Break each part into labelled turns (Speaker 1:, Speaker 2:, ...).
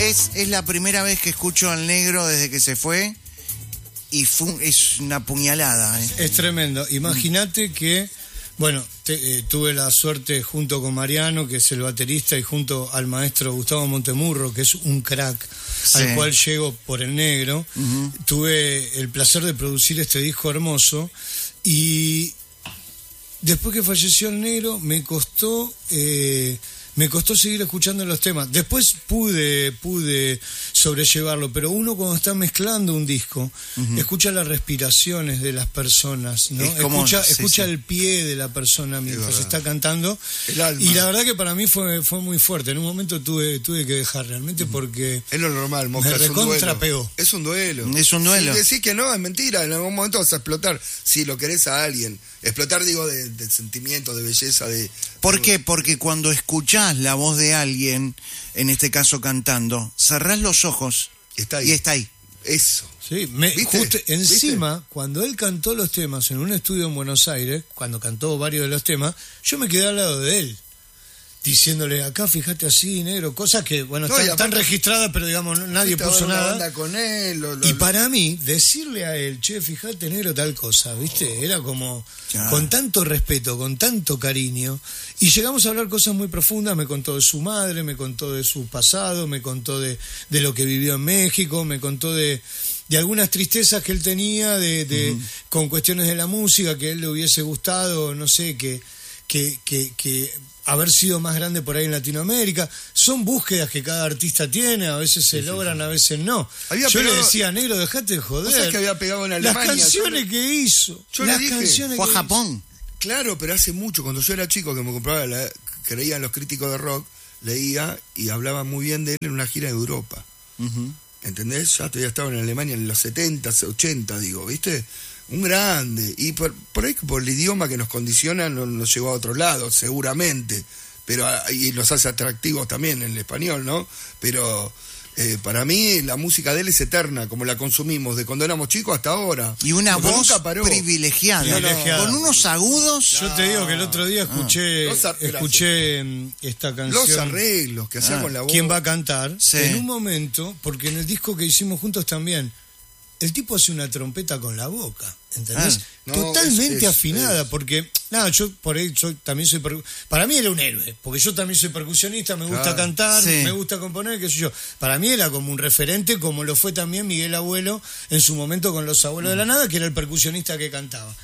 Speaker 1: Es la primera vez que escucho al Negro desde que se fue y es una puñalada.
Speaker 2: Es tremendo. Imagínate que, bueno, tuve la suerte junto con Mariano, que es el baterista, y junto al maestro Gustavo Montemurro, que es un crack, sí, al cual llego por el Negro. Tuve el placer de producir este disco hermoso y después que falleció el Negro me costó seguir escuchando los temas. Después pude sobrellevarlo, pero uno cuando está mezclando un disco, escucha las respiraciones de las personas, ¿no? Escucha el pie de la persona mientras está cantando. El alma. Y la verdad que para mí fue muy fuerte. En un momento tuve que dejar realmente porque
Speaker 3: es lo normal, Mosca,
Speaker 2: me recontrapegó.
Speaker 3: Es un duelo.
Speaker 1: Es un duelo.
Speaker 3: Si decís que no, es mentira. En algún momento vas a explotar. Si lo querés a alguien. Explotar, digo, de sentimiento, de belleza, de...
Speaker 1: ¿Por qué? Porque cuando escuchás la voz de alguien, en este caso cantando, cerrás los ojos y está ahí.
Speaker 3: Eso.
Speaker 2: Sí, encima, ¿viste? Cuando él cantó los temas en un estudio en Buenos Aires, cuando cantó varios de los temas, yo me quedé al lado de él, diciéndole, acá fíjate así, Negro, cosas que, bueno, están registradas, pero digamos, nadie puso nada.
Speaker 3: Con él,
Speaker 2: y para mí, decirle a él, che, fíjate, Negro, tal cosa, ¿viste? Era como, con tanto respeto, con tanto cariño, y llegamos a hablar cosas muy profundas. Me contó de su madre, me contó de su pasado, me contó de lo que vivió en México, me contó de algunas tristezas que él tenía, con cuestiones de la música, que a él le hubiese gustado, no sé, que haber sido más grande por ahí en Latinoamérica. Son búsquedas que cada artista tiene, a veces se logran, a veces no. Le decía, Negro, dejate de joder.
Speaker 3: ¿Sabes que había pegado en Alemania?
Speaker 2: Las canciones que hizo.
Speaker 3: Yo le dije,
Speaker 1: fue a Japón.
Speaker 3: Claro, pero hace mucho, cuando yo era chico, que me compraba, creían los críticos de rock, leía y hablaba muy bien de él en una gira de Europa. ¿Entendés? Ya todavía estaba en Alemania en los 70, 80, digo, ¿viste? Un grande. Y por ahí, por el idioma que nos condiciona, no nos llegó a otro lado, seguramente. Pero y nos hace atractivos también en el español, ¿no? Pero para mí la música de él es eterna, como la consumimos de cuando éramos chicos hasta ahora.
Speaker 1: Y una voz privilegiada, con unos agudos.
Speaker 2: Yo te digo que el otro día escuché esta canción.
Speaker 3: Los arreglos que hacía con la voz.
Speaker 2: ¿Quién va a cantar?
Speaker 1: Sí.
Speaker 2: En un momento, porque en el disco que hicimos juntos también, el tipo hace una trompeta con la boca, ¿entendés? Totalmente afinada, porque, yo por ahí también soy... Para mí era un héroe, porque yo también soy percusionista, me gusta cantar, me gusta componer, qué sé yo. Para mí era como un referente, como lo fue también Miguel Abuelo en su momento con Los Abuelos de la Nada, que era el percusionista que cantaba.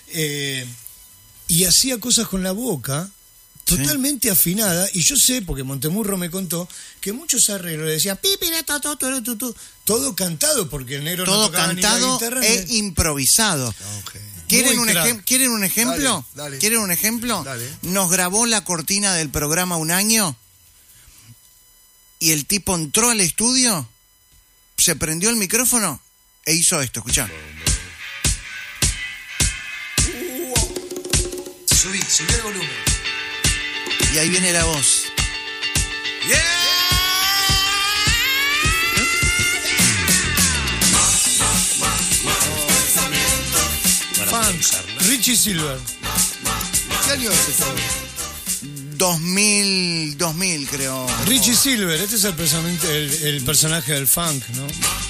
Speaker 2: Y hacía cosas con la boca totalmente afinada, y yo sé, porque Montemurro me contó, que muchos arreglos decían todo cantado, porque el Negro
Speaker 1: todo
Speaker 2: no tocaba
Speaker 1: cantado
Speaker 2: ni la guitarra,
Speaker 1: improvisado.
Speaker 3: Okay.
Speaker 1: ¿Quieren un ejemplo?
Speaker 3: Dale.
Speaker 1: ¿Quieren un ejemplo?
Speaker 3: Dale.
Speaker 1: Nos grabó la cortina del programa un año y el tipo entró al estudio, se prendió el micrófono e hizo esto, escuchá.
Speaker 4: Subí el volumen.
Speaker 1: Y ahí viene la voz.
Speaker 2: Richie Silver.
Speaker 3: ¿Qué año es eso?
Speaker 1: 2000 creo.
Speaker 2: Richie Silver, este es el personaje del funk, ¿no?